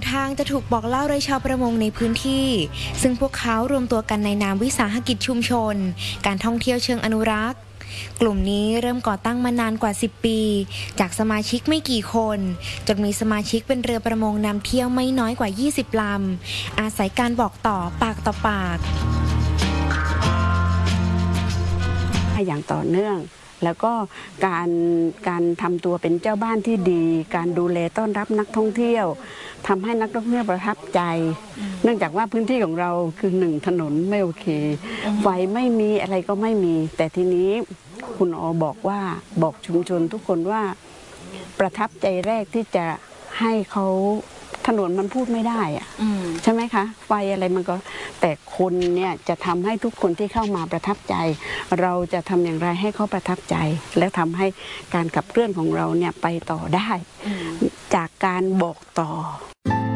ทางจะถูกบอกเล่าโดยชาวประมงในพื้นที่ซึ่งพวกเขารวมตัวกันในนามวิสาหกิจชุมชนการท่องเที่ยวเชิงอนุรักษ์กลุ่มนี้เริ่มก่อตั้งมานานกว่า10ปีจากสมาชิกไม่กี่คนจนมีสมาชิกเป็นเรือประมงนำเที่ยวไม่น้อยกว่า20ลำอาศัยการบอกต่อปากต่อปากอย่างต่อเนื่องแล้วก็การทำตัวเป็นเจ้าบ้านที่ดีการดูแลต้อนรับนักท่องเที่ยวทำให้นักท่องเที่ยวประทับใจเนื่องจากว่าพื้นที่ของเราคือ1ถนนไม่โอเคไฟไม่มีอะไรก็ไม่มีแต่ทีนี้คุณบอกชุมชนทุกคนว่าประทับใจแรกที่จะให้เขาถนนมันพูดไม่ได้อะใช่ไหมคะไฟอะไรมันก็แต่คนเนี่ยจะทำให้ทุกคนที่เข้ามาประทับใจเราจะทำอย่างไรให้เขาประทับใจและทำให้การขับเคลื่อนของเราเนี่ยไปต่อได้จากการบอกต่อ